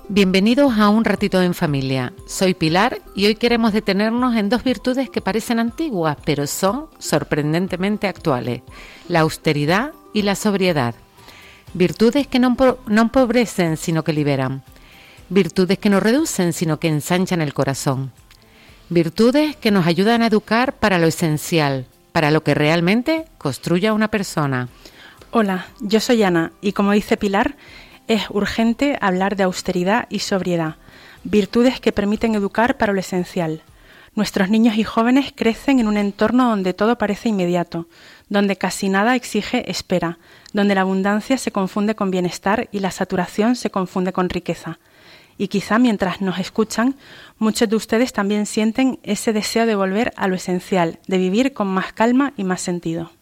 Bienvenidos a Un Ratito en Familia. Soy Pilar y hoy queremos detenernos en dos virtudes que parecen antiguas, pero son sorprendentemente actuales: la austeridad y la sobriedad. Virtudes que no empobrecen, sino que liberan. Virtudes que no reducen, sino que ensanchan el corazón. Virtudes que nos ayudan a educar para lo esencial, para lo que realmente construye a una persona. Hola, yo soy Ana y como dice Pilar, es urgente hablar de austeridad y sobriedad, virtudes que permiten educar para lo esencial. Nuestros niños y jóvenes crecen en un entorno donde todo parece inmediato, donde casi nada exige espera, donde la abundancia se confunde con bienestar y la saturación se confunde con riqueza. Y quizá mientras nos escuchan, muchos de ustedes también sienten ese deseo de volver a lo esencial, de vivir con más calma y más sentido.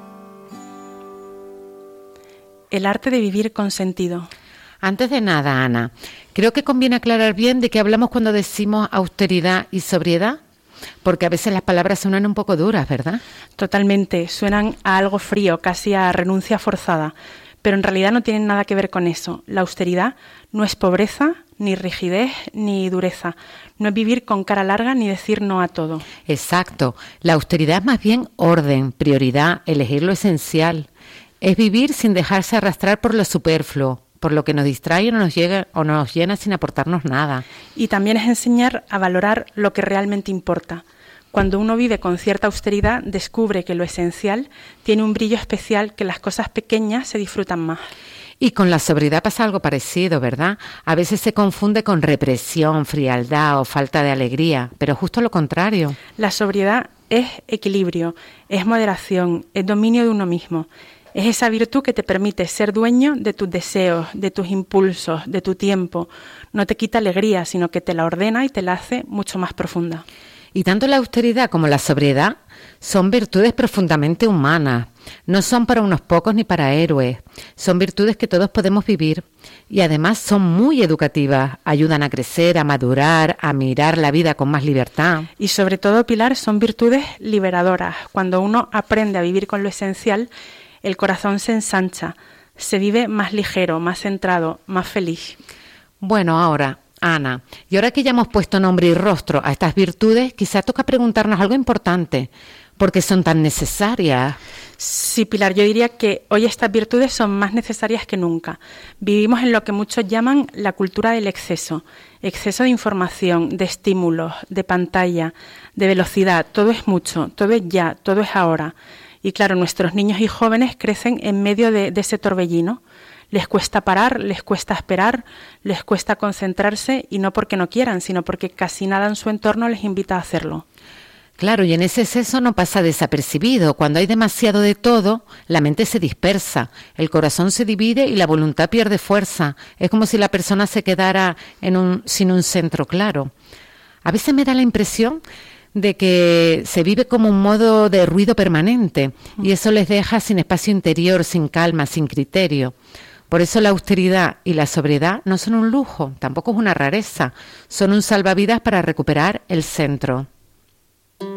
El arte de vivir con sentido. Antes de nada, Ana, creo que conviene aclarar bien de qué hablamos cuando decimos austeridad y sobriedad, porque a veces las palabras suenan un poco duras, ¿verdad? Totalmente, suenan a algo frío, casi a renuncia forzada, pero en realidad no tienen nada que ver con eso. La austeridad no es pobreza, ni rigidez, ni dureza. No es vivir con cara larga ni decir no a todo. Exacto, la austeridad es más bien orden, prioridad, elegir lo esencial. Es vivir sin dejarse arrastrar por lo superfluo, por lo que nos distrae o nos llena sin aportarnos nada. Y también es enseñar a valorar lo que realmente importa. Cuando uno vive con cierta austeridad, descubre que lo esencial tiene un brillo especial, que las cosas pequeñas se disfrutan más. Y con la sobriedad pasa algo parecido, ¿verdad? A veces se confunde con represión, frialdad o falta de alegría, pero justo lo contrario. La sobriedad es equilibrio, es moderación, es dominio de uno mismo. Es esa virtud que te permite ser dueño de tus deseos, de tus impulsos, de tu tiempo. No te quita alegría, sino que te la ordena y te la hace mucho más profunda. Y tanto la austeridad como la sobriedad son virtudes profundamente humanas. No son para unos pocos ni para héroes. Son virtudes que todos podemos vivir. Y además son muy educativas. Ayudan a crecer, a madurar, a mirar la vida con más libertad. Y sobre todo, Pilar, son virtudes liberadoras. Cuando uno aprende a vivir con lo esencial, el corazón se ensancha, se vive más ligero, más centrado, más feliz. Bueno, ahora, Ana, y ahora que ya hemos puesto nombre y rostro a estas virtudes, quizá toca preguntarnos algo importante. ¿Por qué son tan necesarias? Sí, Pilar, yo diría que hoy estas virtudes son más necesarias que nunca. Vivimos en lo que muchos llaman la cultura del exceso. Exceso de información, de estímulos, de pantalla, de velocidad. Todo es mucho, todo es ya, todo es ahora. Y claro, nuestros niños y jóvenes crecen en medio de ese torbellino. Les cuesta parar, les cuesta esperar, les cuesta concentrarse, y no porque no quieran, sino porque casi nada en su entorno les invita a hacerlo. Claro, y en ese exceso no pasa desapercibido. Cuando hay demasiado de todo, la mente se dispersa, el corazón se divide y la voluntad pierde fuerza. Es como si la persona se quedara sin un centro claro. A veces me da la impresión de que se vive como un modo de ruido permanente y eso les deja sin espacio interior, sin calma, sin criterio. Por eso la austeridad y la sobriedad no son un lujo, tampoco es una rareza, son un salvavidas para recuperar el centro.